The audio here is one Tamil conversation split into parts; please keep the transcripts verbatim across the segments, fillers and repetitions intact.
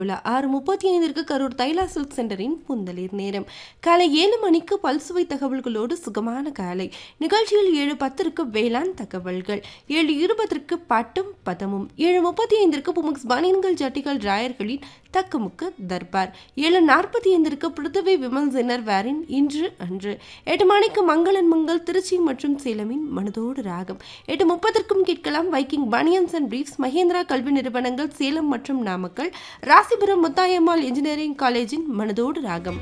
ஆறு முப்பத்தி ஐந்திற்கு கரூர் தைலா சில்க் சென்டரின் புந்தளிர் நேரம். காலை ஏழு மணிக்கு பல்சுவை தகவல்களோடு சுகமான காலை நிகழ்ச்சியில் ஏழு பத்திற்கு வேளாண் தகவல்கள், ஏழு இருபதற்கு பாட்டும் பதமும், ஏழு முப்பத்தி ஐந்திற்கு புமுக்ஸ் பனியன்கள் ஜட்டிகள் ராயர்களின் தக்குமுக்கு தர்பார், ஏழு நாற்பத்தி ஐந்திற்கு பிருத்திவி விமன்ஸ் இன்னர் வேரின் இன்று அன்று, எட்டு மணிக்கு மங்களன் மங்கள் திருச்சி மற்றும் சேலமின் மனதோடு ராகம், எட்டு முப்பதற்கும் கேட்கலாம் Viking banians and briefs Mahindra கல்வி நிறுவனங்கள் சேலம் மற்றும் நாமக்கல் ராசிபுரம் முத்தாயம்மாள் இன்ஜினியரிங் காலேஜின் மனதோடு ராகம்.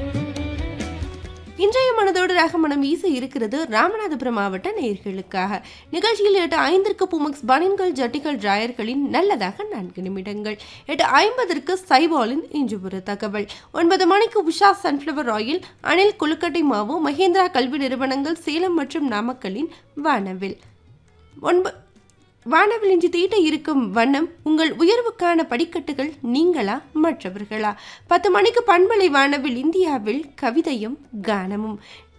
இன்றைய மனதோடு ராகம் மனம் வீச இருக்கிறது ராமநாதபுரம் மாவட்ட நேயர்களுக்காக. நிகழ்ச்சியில் எட்டு ஐந்திற்கு புமக்ஸ் பனியன்கள் ஜட்டிகள் ராயர்களின் நல்லதாக நான்கு நிமிடங்கள், எட்டு ஐம்பதற்கு சைபாலின் இன்று ஒரு தகவல், ஒன்பது மணிக்கு உஷா சன்ஃப்ளவர் ஆயில் அணில் கொழுக்கட்டை மாவு மகேந்திரா கல்வி நிறுவனங்கள் சேலம் மற்றும் நாமக்கலின் வானவில், ஒன்பது வானவில் இன்று தீட்ட இருக்கும் வண்ணம் உங்கள் உயர்வுக்கான படிக்கட்டுகள் நீங்களா மற்றவர்களா. பத்து மணிக்கு பண்பலை வானவில் இந்தியாவில் கவிதையும் கானமும்,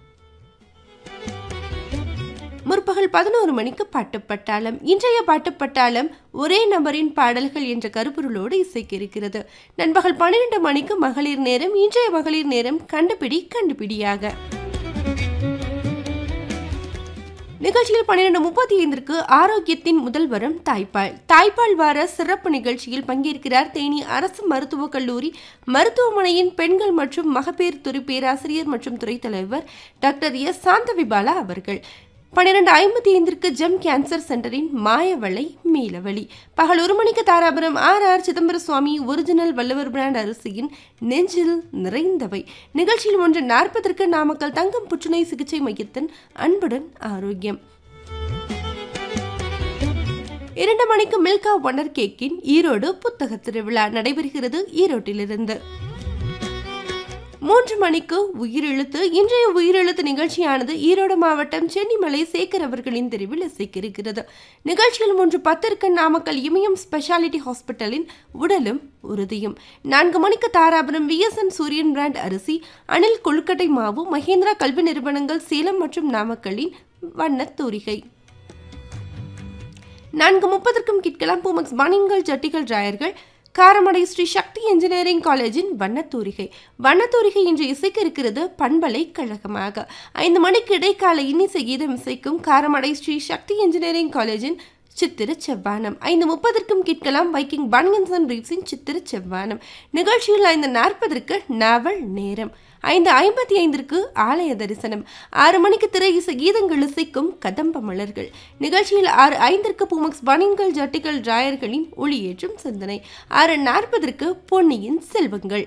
முற்பகல் பதினோரு மணிக்கு பாட்டுப்பட்டாளம். இன்றைய பாட்டுப்பட்டாளம் ஒரே நபரின் பாடல்கள் என்ற கருப்பொருளோடு இசைக்கு இருக்கிறது. நண்பகல் பன்னிரண்டு மணிக்கு மகளிர் நேரம். இன்றைய மகளிர் நேரம் கண்டுபிடி கண்டுபிடியாக. நிகழ்ச்சியில் பன்னிரண்டு முப்பத்தி ஐந்திற்கு ஆரோக்கியத்தின் முதல் வரம் தாய்ப்பால் தாய்ப்பால் வார சிறப்பு நிகழ்ச்சியில் பங்கேற்கிறார் தேனி அரசு மருத்துவக் கல்லூரி மருத்துவமனையின் பெண்கள் மற்றும் மகப்பேறு துறை பேராசிரியர் மற்றும் துறை தலைவர் டாக்டர் எஸ் சாந்தவிபாலா அவர்கள். பன்னிரண்டு ஐம்பத்தி ஐந்திற்கு ஜெம் கேன்சர் சென்டரின் மாயவளை மீளவழி. பகல் ஒரு மணிக்கு தாராபுரம் ஆர் ஆர் சிதம்பர சுவாமி ஒரிஜினல் வள்ளுவர் பிராண்ட் அரிசியின் நெஞ்சில் நிறைந்தவை. நிகழ்ச்சியில் ஒன்று நாற்பதற்கு நாமக்கல் தங்கம் புற்றுநோய் சிகிச்சை மையத்தின் அன்புடன் ஆரோக்கியம். இரண்டு மணிக்கு மில்கா ஒண்டர் கேக்கின் ஈரோடு புத்தக திருவிழா நடைபெறுகிறது ஈரோட்டிலிருந்து. மூன்று மணிக்கு உயிரெழுத்து. இன்றைய உயிரெழுத்து நிகழ்ச்சியானது ஈரோடு மாவட்டம் சென்னிமலை சேகர் அவர்களின் தெருவில் இசைக்கிறது. நிகழ்ச்சியில் மூன்று பத்திற்கு நாமக்கல் இமயம் ஸ்பெஷாலிட்டி ஹாஸ்பிட்டலின் உடலும் உறுதியும். நான்கு மணிக்கு தாராபுரம் வி எஸ் என் சூரியன் பிராண்ட் அரிசி அணில் கொழுக்கட்டை மாவு மகேந்திரா கல்வி நிறுவனங்கள் சேலம் மற்றும் நாமக்கல்லின் வண்ணத் தூரிகை. நான்கு முப்பதற்கும் கேட்கலாம் பூமக்ஸ் பனியன்கள் ஜட்டிகள் ராயர்கள் காரமடை ஸ்ரீ சக்தி இன்ஜினியரிங் காலேஜின் வண்ணத்தூரிகை. வண்ணத்தூரிகை இன்று இசைக்க இருக்கிறது பண்பலை கழகமாக. ஐந்து மணிக்கு இடைக்கால இன்னிசை கீதம் இசைக்கும் காரமடை ஸ்ரீ சக்தி இன்ஜினியரிங் காலேஜின் சித்திர செவ்வானம். ஐந்து முப்பதற்கும் கேட்கலாம் வைக்கிங் பனியன்ஸ் அண்ட் பிரீஃப்ஸின் சித்திர செவ்வானம். நிகழ்ச்சியில் ஐந்து நாற்பதற்கு நாவல் நேரம். ஐந்து ஐம்பத்தி ஐந்திற்கு ஆலய தரிசனம். ஆறு மணிக்கு திரை இசை கீதங்கள் இசைக்கும் கதம்ப மலர்கள். நிகழ்ச்சியில் ஆறு ஐந்திற்கு பூமக்ஸ் பனியன்கள் ஜட்டிகள் ராயர்களின் ஒளியேற்றும் சிந்தனை. ஆறு நாற்பதற்கு பொன்னியின் செல்வங்கள்.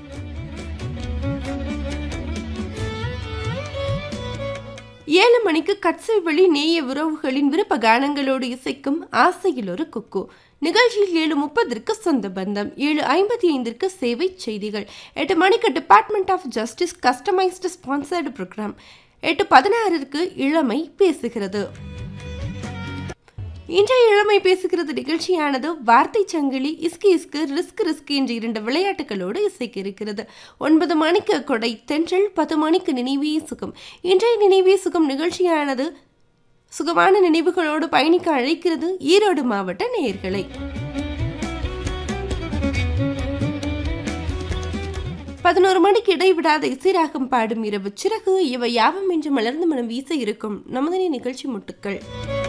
ஏழு மணிக்கு கட்சைவெளி நேய உறவுகளின் விருப்ப கானங்களோடு இசைக்கும் ஆசையில் ஒரு குக்கு. நிகழ்ச்சியில் ஏழு முப்பதற்கு சொந்த பந்தம். ஏழு ஐம்பத்தி ஐந்திற்கு சேவை செய்திகள். எட்டு மணிக்கு department of justice customised sponsored program. எட்டு பதினாறிற்கு இளமை பேசுகிறது. இன்றைய இளமை பேசுகிறது நிகழ்ச்சியானது வார்த்தை சங்கிலி இஸ்கு இஸ்கு ரிஸ்க் ரிஸ்க் என்ற இரண்டு விளையாட்டுகளோடு இசைக்க இருக்கிறது. ஒன்பது மணிக்கு கொடை தென்றல். பத்து மணிக்கு நினைவே சுகம். இன்றைய நினைவே சுகம் நிகழ்ச்சியானது சுகமான நினைவுகளோடு பயணிக்க அழைக்கிறது ஈரோடு மாவட்ட நேயர்களை. பதினோரு மணிக்கு இடைவிடாத இசைராகம் பாடும் இரவு சிறகு இவை யாவும் என்று மலர்ந்து மனம் வீச இருக்கும் நமதனி நிகழ்ச்சி முட்டுக்கள்.